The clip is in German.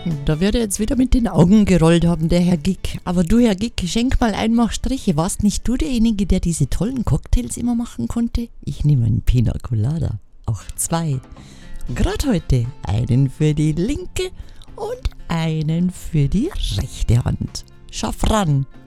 Da wird er jetzt wieder mit den Augen gerollt haben, der Herr Gick. Aber du, Herr Gick, schenk mal ein, mach Striche. Warst nicht du derjenige, der diese tollen Cocktails immer machen konnte? Ich nehme einen Pina Colada. Auch 2. Gerade heute einen für die linke und einen für die rechte Hand. Schaff ran!